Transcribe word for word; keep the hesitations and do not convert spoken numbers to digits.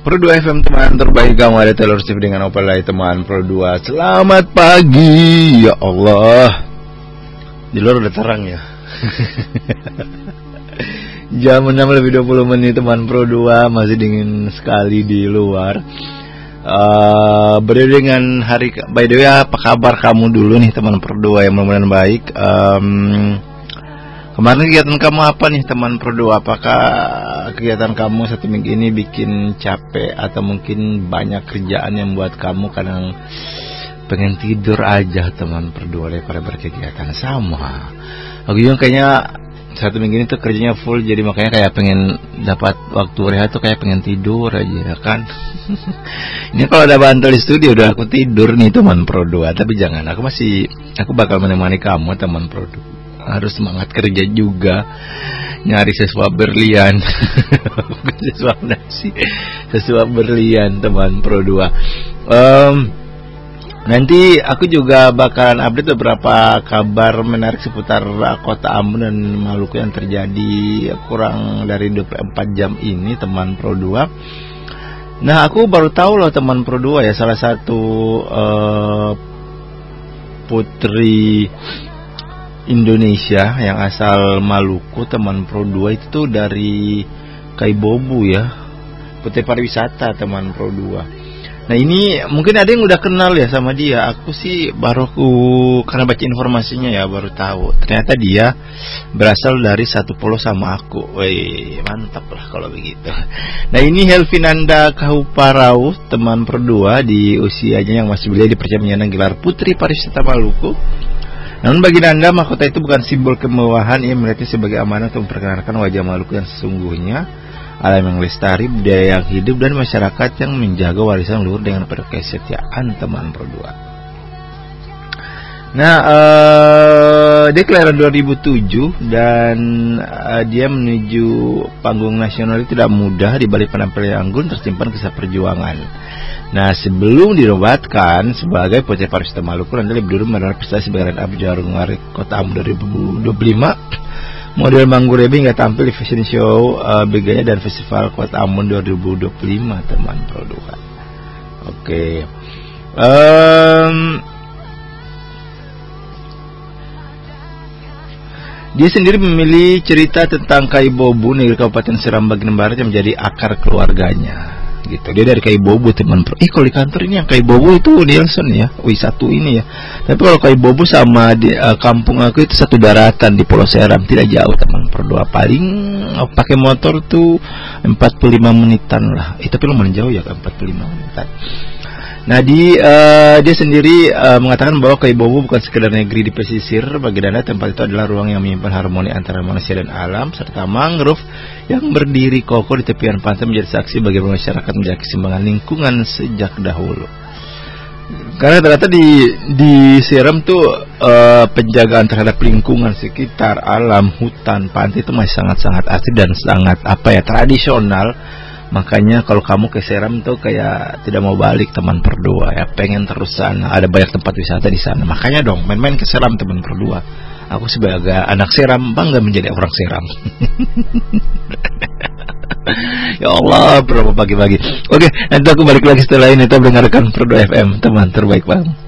Pro dua F M, teman terbaik kamu, ada Taylor Swift dengan Opalai, teman Pro dua. Selamat pagi, ya Allah. Di luar udah terang ya. Jam enam lebih dua puluh menit, teman Pro dua, masih dingin sekali di luar. Uh, Berdua dengan hari, by the way, apa kabar kamu dulu nih teman Pro dua yang mudah-mudahan baik. Um, Kemarin kegiatan kamu apa nih teman Pro dua? Apakah kegiatan kamu satu minggu ini bikin capek atau mungkin banyak kerjaan yang buat kamu kadang pengen tidur aja teman Pro dua daripada berkegiatan? Sama aku juga kayaknya satu minggu ini tuh kerjanya full, jadi makanya kayak pengen dapat waktu rehat tuh kayak pengen tidur aja kan. Ini kalau ada bantal di studio udah aku tidur nih teman Pro dua, tapi jangan, aku masih aku bakal menemani kamu teman Pro dua. Harus semangat kerja juga, nyari sesuap berlian. sesuap nasi, sesuap berlian teman Pro dua. um, Nanti aku juga bakalan update beberapa kabar menarik seputar kota Ambon dan Maluku yang terjadi kurang dari dua puluh empat jam ini teman Pro dua. Nah, aku baru tahu loh teman Pro dua ya, salah satu uh, putri Indonesia yang asal Maluku teman Pro dua itu tuh dari Kaibobu ya, putri pariwisata teman Pro dua. Nah ini mungkin ada yang udah kenal ya sama dia. Aku sih baru aku karena baca informasinya ya baru tahu ternyata dia berasal dari satu pulau sama aku. Wih, mantap lah kalau begitu. Nah ini Helvinanda Kahuparau teman Pro dua, di usianya yang masih belia dipercaya menyandang gelar putri pariwisata Maluku. Namun bagi Nanda, mahkota itu bukan simbol kemewahan. Ia melihatnya sebagai amanah untuk memperkenalkan wajah Maluku yang sesungguhnya, alam yang lestari, budaya yang hidup, dan masyarakat yang menjaga warisan luhur dengan penuh kesetiaan teman Pro dua. Nah, uh, dia kelahiran dua ribu tujuh dan uh, dia menuju panggung nasional itu tidak mudah. Di balik penampilan yang anggun tersimpan kisah perjuangan. Nah, sebelum dinobatkan sebagai putri pariwisata Maluku, Nanda lebih dulu menerima prestasi sebagai runner-up Jarum Ngari Kota Ambon dua ribu dua puluh lima. Model Manggurebi hingga tampil di fashion show uh, Begaya dan Festival Kota Ambon dua ribu dua puluh lima teman Pro dua. Oke. Um, Dia sendiri memilih cerita tentang Kaibobu, negeri Kabupaten Seram bagian barat yang menjadi akar keluarganya. Gitu. Dia dari Kaibobu teman Pro. Eh kalau di kantor ini yang Kaibobu itu Nielsen ya, W satu ini ya. Tapi kalau Kaibobu sama di uh, kampung aku itu satu daratan di Pulau Seram, tidak jauh teman Pro dua. Paling uh, pakai motor tuh empat puluh lima menitan lah. Eh tapi lumayan jauh ya, empat puluh lima menitan. Nah di uh, dia sendiri uh, mengatakan bahwa Kaibobu bukan sekedar negeri di pesisir. Bagi Nanda, tempat itu adalah ruang yang menyimpan harmoni antara manusia dan alam, serta mangrove yang berdiri kokoh di tepian pantai menjadi saksi bagaimana masyarakat menjaga keseimbangan lingkungan sejak dahulu. Karena ternyata di di Seram tuh uh, penjagaan terhadap lingkungan sekitar, alam, hutan, pantai itu masih sangat-sangat asli dan sangat apa ya tradisional. Makanya kalau kamu ke Seram tuh kayak tidak mau balik teman Pro dua ya, pengen terus sana. Ada banyak tempat wisata di sana. Makanya dong main-main ke Seram teman Pro dua. Aku sebagai anak Seram bangga menjadi orang Seram. Ya Allah, berapa pagi-pagi. Oke, nanti aku balik lagi setelah ini. Kita mendengarkan Pro dua F M, teman terbaik bang.